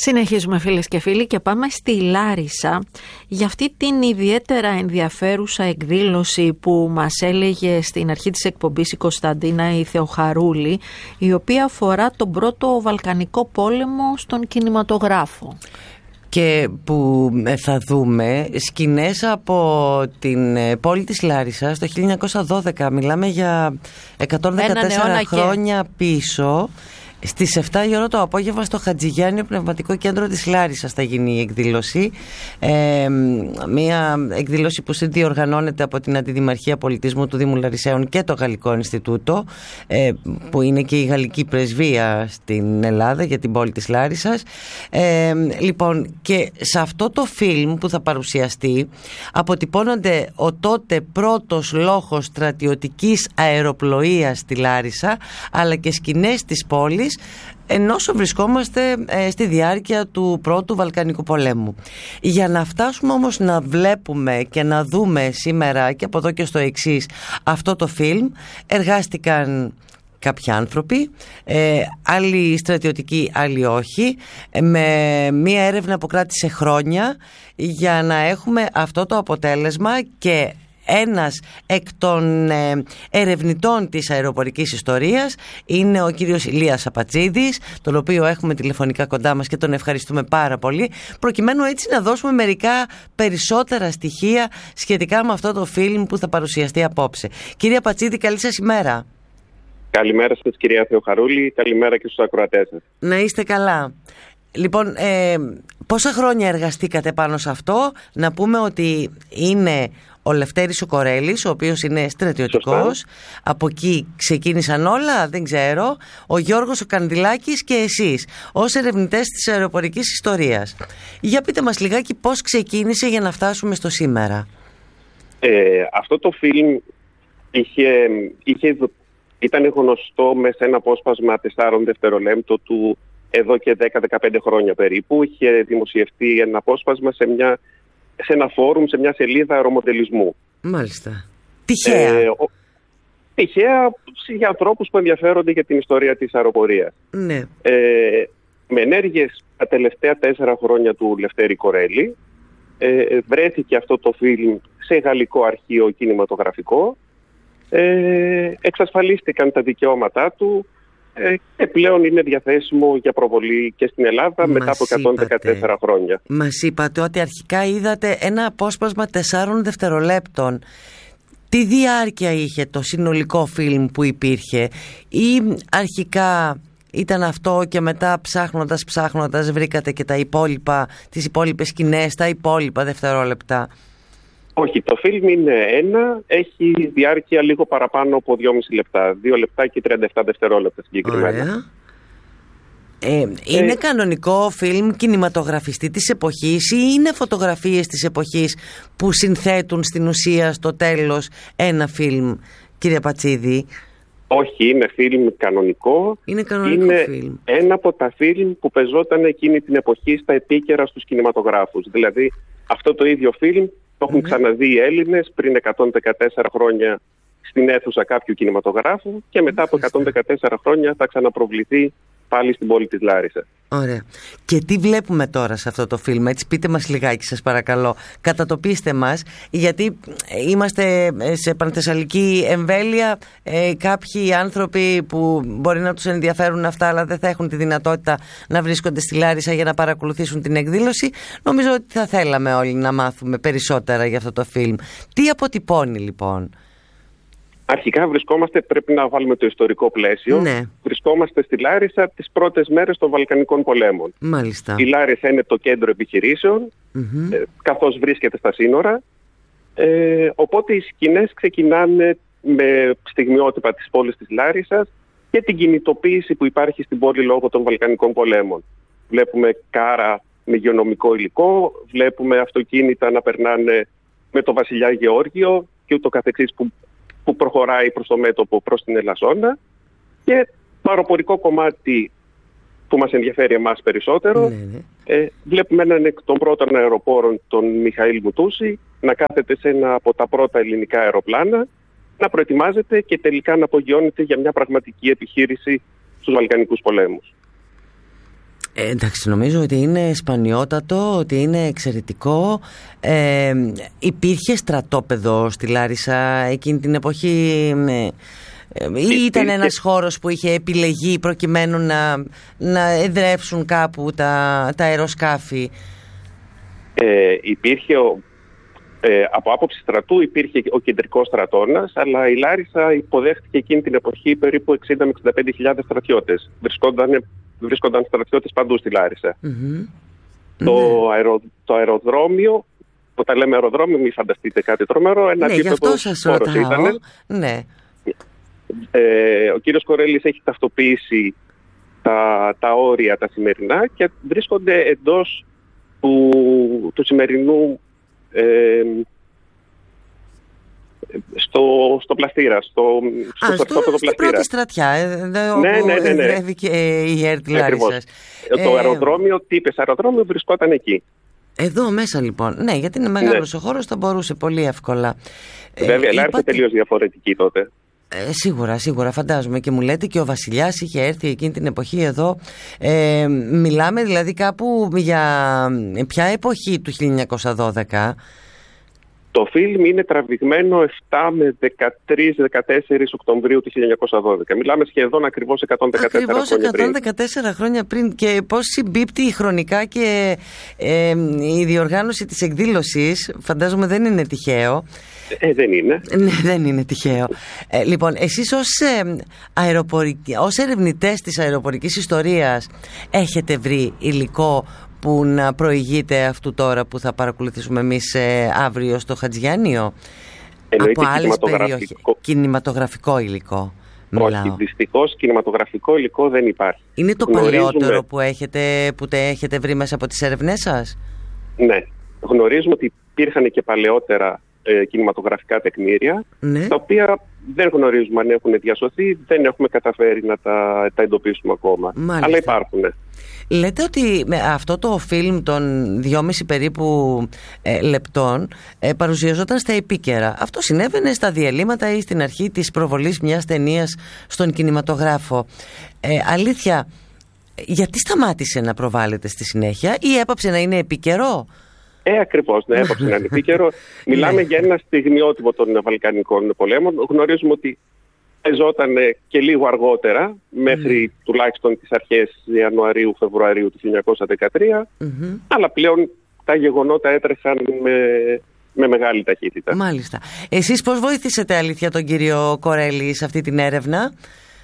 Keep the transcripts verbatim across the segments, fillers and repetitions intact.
Συνεχίζουμε φίλες και φίλοι και πάμε στη Λάρισα για αυτή την ιδιαίτερα ενδιαφέρουσα εκδήλωση που μας έλεγε στην αρχή της εκπομπής η Κωνσταντίνα η Θεοχαρούλη, η οποία αφορά τον πρώτο Βαλκανικό πόλεμο στον κινηματογράφο. Και που θα δούμε σκηνές από την πόλη της Λάρισσας το χίλια εννιακόσια δώδεκα. Μιλάμε για εκατόν δεκατέσσερα χρόνια πίσω. Στις εφτά η ώρα το απόγευμα στο Χατζηγιάννιο Πνευματικό Κέντρο της Λάρισσας θα γίνει η εκδήλωση. Ε, μια εκδήλωση που συνδιοργανώνεται από την Αντιδημαρχία Πολιτισμού του Δήμου Λαρισαίων και το Γαλλικό Ινστιτούτο, ε, που είναι και η γαλλική πρεσβεία στην Ελλάδα για την πόλη της Λάρισσας. Ε, λοιπόν, και σε αυτό το φιλμ που θα παρουσιαστεί αποτυπώνονται ο τότε πρώτος λόγος στρατιωτικής αεροπλοείας στη Λάρισα, αλλά και σκηνές της πόλης, ενώ βρισκόμαστε ε, στη διάρκεια του πρώτου Βαλκανικού πολέμου. Για να φτάσουμε όμως να βλέπουμε και να δούμε σήμερα και από εδώ και στο εξής αυτό το φιλμ, εργάστηκαν κάποιοι άνθρωποι, ε, άλλοι στρατιωτικοί, άλλοι όχι, ε, με μία έρευνα που κράτησε χρόνια για να έχουμε αυτό το αποτέλεσμα. Και ένας εκ των ε, ερευνητών της αεροπορικής ιστορίας είναι ο κύριος Ηλίας Απατσίδης, τον οποίο έχουμε τηλεφωνικά κοντά μας και τον ευχαριστούμε πάρα πολύ, προκειμένου έτσι να δώσουμε μερικά περισσότερα στοιχεία σχετικά με αυτό το φιλμ που θα παρουσιαστεί απόψε. Κύριε Απατσίδη, καλή σας ημέρα. Καλημέρα σας κυρία Θεοχαρούλη, καλημέρα και στους ακροατές σας. Να είστε καλά. Λοιπόν, ε, πόσα χρόνια εργαστήκατε πάνω σε αυτό? Να πούμε ότι είναι ο Λευτέρης ο Κορέλης, ο οποίος είναι στρατιωτικός. Σωστά. Από εκεί ξεκίνησαν όλα, δεν ξέρω. Ο Γιώργος ο Κανδυλάκης και εσείς, ως ερευνητές της αεροπορικής ιστορίας. Για πείτε μας λιγάκι πώς ξεκίνησε για να φτάσουμε στο σήμερα. Ε, αυτό το φιλμ είχε, είχε, ήταν γνωστό μέσα σε ένα απόσπασμα τεσσάρων δευτερολέπτων του εδώ και δέκα με δεκαπέντε χρόνια περίπου. Είχε δημοσιευτεί ένα απόσπασμα σε μια... σε ένα φόρουμ, σε μια σελίδα αερομοντελισμού. Μάλιστα. Τυχαία. Ε, ο, τυχαία για ανθρώπους που ενδιαφέρονται για την ιστορία της αεροπορίας. Ναι. Ε, με ενέργειες τα τελευταία τέσσερα χρόνια του Λευτέρη Κορέλη ε, βρέθηκε αυτό το φιλμ σε γαλλικό αρχείο κινηματογραφικό. Ε, εξασφαλίστηκαν τα δικαιώματά του Ε, και πλέον είναι διαθέσιμο για προβολή και στην Ελλάδα. Μας μετά από εκατόν δεκατέσσερα είπατε, χρόνια. Μας είπατε ότι αρχικά είδατε ένα απόσπασμα τεσσάρων δευτερολέπτων. Τι διάρκεια είχε το συνολικό φιλμ που υπήρχε, ή αρχικά ήταν αυτό και μετά ψάχνοντας ψάχνοντας βρήκατε και τα υπόλοιπα, τις υπόλοιπες σκηνές, τα υπόλοιπα δευτερόλεπτα? Όχι, το φιλμ είναι ένα, έχει διάρκεια λίγο παραπάνω από δυόμιση λεπτά, δύο λεπτά και τριάντα επτά δευτερόλεπτα συγκεκριμένα. Ωραία. Ε, είναι ε, κανονικό φιλμ κινηματογραφιστή της εποχής ή είναι φωτογραφίες της εποχής που συνθέτουν στην ουσία στο τέλος ένα φιλμ, κύριε Πατσίδη? Όχι, είναι φιλμ κανονικό. Είναι κανονικό είναι φιλμ. Ένα από τα φιλμ που πεζόταν εκείνη την εποχή στα επίκαιρα στους κινηματογράφους. Δηλαδή αυτό το ίδιο φιλμ το έχουν mm-hmm. ξαναδεί οι Έλληνες πριν εκατόν δεκατέσσερα χρόνια στην αίθουσα κάποιου κινηματογράφου και μετά από εκατόν δεκατέσσερα χρόνια θα ξαναπροβληθεί πάλι στην πόλη της Λάρισσας. Ωραία. Και τι βλέπουμε τώρα σε αυτό το φιλμ? Έτσι πείτε μας λιγάκι σας παρακαλώ. Κατατοπίστε μας, γιατί είμαστε σε πανθεσσαλική εμβέλεια. Ε, κάποιοι άνθρωποι που μπορεί να τους ενδιαφέρουν αυτά αλλά δεν θα έχουν τη δυνατότητα να βρίσκονται στη Λάρισα για να παρακολουθήσουν την εκδήλωση. Νομίζω ότι θα θέλαμε όλοι να μάθουμε περισσότερα για αυτό το φιλμ. Τι αποτυπώνει λοιπόν? Αρχικά βρισκόμαστε, πρέπει να βάλουμε το ιστορικό πλαίσιο. Ναι. Βρισκόμαστε στη Λάρισα τις πρώτες μέρες των Βαλκανικών πολέμων. Μάλιστα. Η Λάρισα είναι το κέντρο επιχειρήσεων, mm-hmm. ε, καθώς βρίσκεται στα σύνορα. Ε, οπότε οι σκηνές ξεκινάνε με στιγμιότυπα της πόλης της Λάρισσας και την κινητοποίηση που υπάρχει στην πόλη λόγω των Βαλκανικών πολέμων. Βλέπουμε κάρα με υγειονομικό υλικό, βλέπουμε αυτοκίνητα να περνάνε με το βασιλιά Γεώργιο και ούτω καθεξής που που προχωράει προς το μέτωπο, προς την Ελασσόνα, και το αεροπορικό κομμάτι που μας ενδιαφέρει εμάς περισσότερο. Ναι, ναι. Ε, βλέπουμε έναν εκ των πρώτων αεροπόρων, τον Μιχαήλ Μουτούση, να κάθεται σε ένα από τα πρώτα ελληνικά αεροπλάνα, να προετοιμάζεται και τελικά να απογειώνεται για μια πραγματική επιχείρηση στους Βαλκανικούς πολέμους. Ε, εντάξει, νομίζω ότι είναι σπανιότατο, ότι είναι εξαιρετικό. Ε, υπήρχε στρατόπεδο στη Λάρισα εκείνη την εποχή, ε, ή ήταν ένας χώρος που είχε επιλεγεί προκειμένου να, να εδρεύσουν κάπου τα, τα αεροσκάφη? Ε, υπήρχε ο, ε, από άποψη στρατού υπήρχε ο κεντρικός στρατώνας, αλλά η Λάρισα υποδέχτηκε εκείνη την εποχή περίπου εξήντα με εξήντα πέντε χιλιάδες στρατιώτες. Βρισκόταν, βρίσκονταν στρατιώτες παντού στη Λάρισα. Mm-hmm. Το, mm-hmm. αερο, το αεροδρόμιο, όταν λέμε αεροδρόμιο, μην φανταστείτε κάτι τρομερό, ένα ναι, επίπεδο χώρος ήταν. Ναι. Ε, ο κύριος Κορέλης έχει ταυτοποιήσει τα, τα όρια τα σημερινά και βρίσκονται εντός του, του σημερινού ε, στο, στο πλαστήρα, στο, στο, Α, στο, στο, στην πρώτη στρατιά, ε, ναι, όπου ναι, ναι, ναι. εδρεύει και η ΕΡΤ Λάρισσας. Ε, το αεροδρόμιο, τύπες αεροδρόμιο, βρισκόταν εκεί. Εδώ μέσα λοιπόν, ναι, γιατί είναι μεγάλος ναι. ο χώρος, θα μπορούσε πολύ εύκολα. Βέβαια, ε, Λάρισα είπατε... τελείως διαφορετική τότε. Ε, σίγουρα, σίγουρα, φαντάζομαι. Και μου λέτε και ο βασιλιάς είχε έρθει εκείνη την εποχή εδώ. Ε, μιλάμε δηλαδή κάπου για ποια εποχή του χίλια εννιακόσια δώδεκα? Το φιλμ είναι τραβηγμένο επτά με δεκατρείς δεκατέσσερις Οκτωβρίου του χίλια εννιακόσια δώδεκα. Μιλάμε σχεδόν ακριβώς εκατόν δεκατέσσερα ακριβώς χρόνια πριν. εκατόν δεκατέσσερα χρόνια πριν. Και πώς συμπίπτει χρονικά και ε, η διοργάνωση της εκδήλωσης, φαντάζομαι δεν είναι τυχαίο. Ε, δεν είναι. Ναι, δεν είναι τυχαίο. Ε, λοιπόν, εσείς ως, ε, αεροπορικ... ως ερευνητές της αεροπορικής ιστορίας έχετε βρει υλικό που να προηγείται αυτού τώρα που θα παρακολουθήσουμε εμείς ε, αύριο στο Χατζιάννιο? Εννοείται από άλλες περιοχές? Κινηματογραφικό υλικό μιλάω. Όχι, δυστυχώς κινηματογραφικό υλικό δεν υπάρχει. Είναι το Γνωρίζουμε... παλαιότερο που έχετε, που τε έχετε βρει μέσα από τις έρευνές σας? Ναι, γνωρίζουμε ότι υπήρχαν και παλαιότερα ε, κινηματογραφικά τεκμήρια, ναι. τα οποία δεν γνωρίζουμε αν έχουν διασωθεί, δεν έχουμε καταφέρει να τα, τα εντοπίσουμε ακόμα. Μάλιστα. Αλλά υπάρχουν. Λέτε ότι με αυτό το φιλμ των δυόμιση περίπου ε, λεπτών ε, παρουσιαζόταν στα επίκαιρα. Αυτό συνέβαινε στα διαλύματα ή στην αρχή της προβολής μιας ταινίας στον κινηματογράφο. Ε, αλήθεια, γιατί σταμάτησε να προβάλλεται στη συνέχεια ή έπαψε να είναι επίκαιρο? Ε, ακριβώς, ναι, έπαψε να είναι επίκαιρο. Μιλάμε για ένα στιγμιότυπο των Βαλκανικών πολέμων. Γνωρίζουμε ότι παίζονταν και λίγο αργότερα, μέχρι mm. τουλάχιστον τις αρχές Ιανουαρίου-Φεβρουαρίου του χίλια εννιακόσια δεκατρία, mm-hmm. αλλά πλέον τα γεγονότα έτρεχαν με, με μεγάλη ταχύτητα. Μάλιστα. Εσείς πώς βοήθησετε αλήθεια τον κύριο Κορέλη σε αυτή την έρευνα?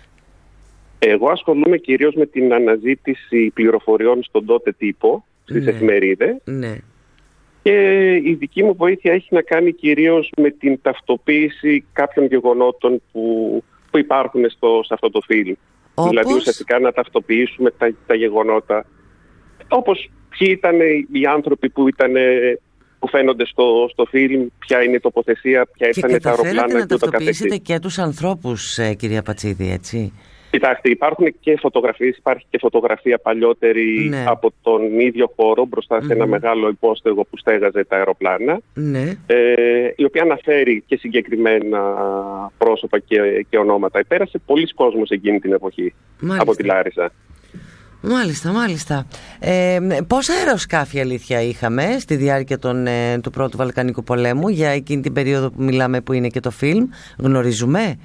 Εγώ ασχολούμαι κυρίως με την αναζήτηση πληροφοριών στον τότε τύπο, στις ναι. εφημερίδες. Ναι. Και η δική μου βοήθεια έχει να κάνει κυρίως με την ταυτοποίηση κάποιων γεγονότων που, που υπάρχουν στο, σε αυτό το φιλμ. Όπως? Δηλαδή ουσιαστικά να ταυτοποιήσουμε τα, τα γεγονότα. Όπως ποιοι ήταν οι άνθρωποι που, ήταν, που φαίνονται στο, στο φιλμ, ποια είναι η τοποθεσία, ποια και ήταν τα αεροπλάνα. Και να ταυτοποιήσετε και τους ανθρώπους, κυρία Πατσίδη, έτσι? Κοιτάξτε, υπάρχουν και φωτογραφίες, υπάρχει και φωτογραφία παλιότερη ναι. από τον ίδιο χώρο μπροστά σε mm-hmm. ένα μεγάλο υπόστεγο που στέγαζε τα αεροπλάνα, ναι. ε, η οποία αναφέρει και συγκεκριμένα πρόσωπα και, και ονόματα. Πέρασε πολλοί κόσμος εκείνη την εποχή. Μάλιστα. Από τη Λάρισα. Μάλιστα, μάλιστα. Ε, πόσα αεροσκάφη αλήθεια είχαμε στη διάρκεια των, ε, του Πρώτου Βαλκανικού Πολέμου για εκείνη την περίοδο που μιλάμε, που είναι και το φιλμ, γνωρίζουμε?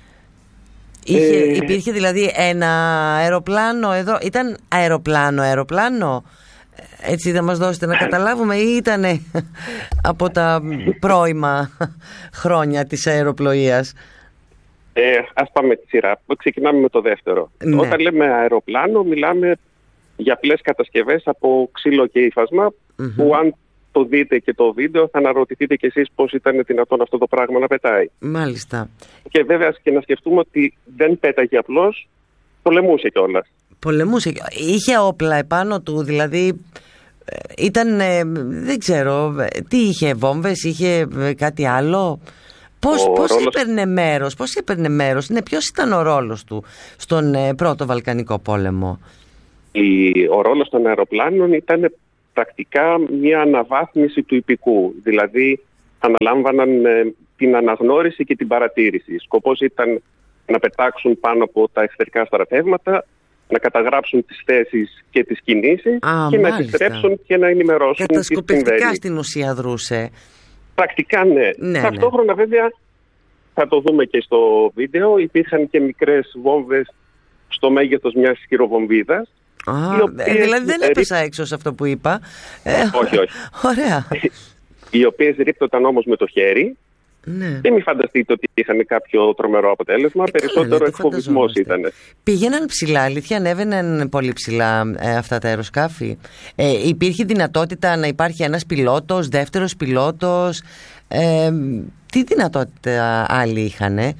Είχε, ε... Υπήρχε δηλαδή ένα αεροπλάνο εδώ? Ήταν αεροπλάνο, αεροπλάνο? Έτσι θα μας δώσετε να καταλάβουμε, ή ήταν από τα πρώιμα χρόνια της αεροπλοείας? Ε, ας πάμε τη σειρά. Ξεκινάμε με το δεύτερο. Ναι. Όταν λέμε αεροπλάνο, μιλάμε για απλές κατασκευές από ξύλο και ύφασμα, mm-hmm. που αν το δείτε και το βίντεο θα αναρωτηθείτε κι εσείς πώς ήταν δυνατόν αυτό το πράγμα να πετάει. Μάλιστα. Και βέβαια και να σκεφτούμε ότι δεν πέταγε απλώς, πολεμούσε κιόλας. Πολεμούσε. Είχε όπλα επάνω του, δηλαδή ήταν, δεν ξέρω, τι είχε, βόμβες, είχε κάτι άλλο? Πώς, πώς ρόλος... έπαιρνε μέρος, πώς έπαιρνε μέρος, ναι, ποιος ήταν ο ρόλος του στον ε, Πρώτο Βαλκανικό Πόλεμο? Η, ο ρόλος των αεροπλάνων ήταν πρακτικά μια αναβάθμιση του υπηκού. Δηλαδή αναλάμβαναν ε, την αναγνώριση και την παρατήρηση. Σκοπός ήταν να πετάξουν πάνω από τα εχθρικά στρατεύματα, να καταγράψουν τις θέσεις και τις κινήσεις Α, και μάλιστα. να επιστρέψουν και να ενημερώσουν. Κατασκοπευτικά στην ουσία δρούσε. Πρακτικά ναι. ναι Ταυτόχρονα ναι. βέβαια, θα το δούμε και στο βίντεο, υπήρχαν και μικρές βόμβες στο μέγεθος μιας χειροβομβίδας. Α, οποίες, δηλαδή δεν έπεσα ε, έξω σε αυτό που είπα. Όχι, όχι. Ωραία. Οι οποίες ρίπτονταν όμως με το χέρι. Ναι. Και μην φανταστείτε ότι είχαν κάποιο τρομερό αποτέλεσμα. Ε, Περισσότερο εκφοβισμός ήταν. Πήγαιναν ψηλά, αλήθεια, ανέβαιναν πολύ ψηλά ε, αυτά τα αεροσκάφη. Ε, υπήρχε δυνατότητα να υπάρχει ένας πιλότος, δεύτερος πιλότος. Ε, τι δυνατότητα άλλοι είχανε?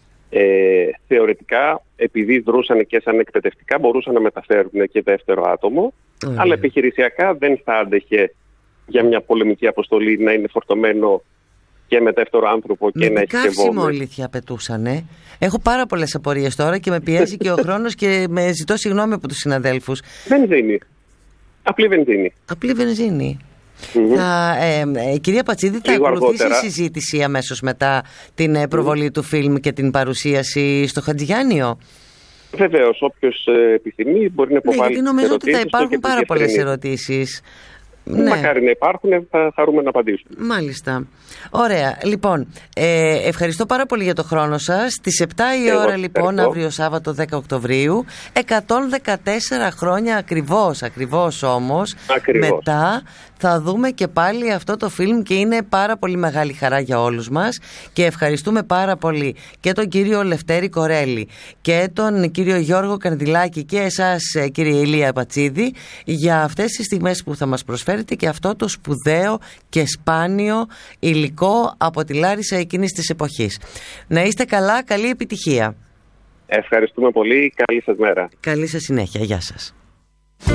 Ε, θεωρητικά, επειδή δρούσαν και σαν εκπαιδευτικά, μπορούσαν να μεταφέρουν και δεύτερο άτομο. Mm. Αλλά επιχειρησιακά δεν θα άντεχε για μια πολεμική αποστολή να είναι φορτωμένο και με δεύτερο άνθρωπο και με να έχει και βόμβες. Με καύσιμο αλήθεια απαιτούσανε. Έχω πάρα πολλές απορίες τώρα και με πιέζει και ο χρόνος και με ζητώ συγγνώμη από τους συναδέλφους. Βενζίνη. Απλή βενζίνη. Απλή βενζίνη. Mm-hmm. Θα, ε, ε, κυρία Πατσίδη, θα ακολουθήσει η συζήτηση αμέσως μετά την προβολή mm. του φιλμ και την παρουσίαση στο Χατζηγιάννιο? Βεβαίως, όποιος ε, επιθυμεί μπορεί να υποβάλει. Ναι, γιατί νομίζω ότι θα υπάρχουν πάρα πολλές ερωτήσεις. Ναι. Μακάρι να υπάρχουν, θα χαρούμε να απαντήσουμε. Μάλιστα. Ωραία. Λοιπόν, ε, ευχαριστώ πάρα πολύ για το χρόνο σας. Στις επτά η ώρα λοιπόν, αύριο Σάββατο δέκα Οκτωβρίου, εκατόν δεκατέσσερα χρόνια ακριβώς, ακριβώς όμως, ακριβώς. μετά θα δούμε και πάλι αυτό το φιλμ και είναι πάρα πολύ μεγάλη χαρά για όλους μας και ευχαριστούμε πάρα πολύ και τον κύριο Λευτέρη Κορέλη και τον κύριο Γιώργο Κανδυλάκη και εσάς κύριε Ηλία Πατσίδη για αυτές τις στιγμές που θα μας προσφέρετε και αυτό το σπουδαίο και σπάνιο υλικό από τη Λάρισα εκείνης της εποχής. Να είστε καλά, καλή επιτυχία. Ευχαριστούμε πολύ, καλή σας μέρα. Καλή σας συνέχεια, γεια σας.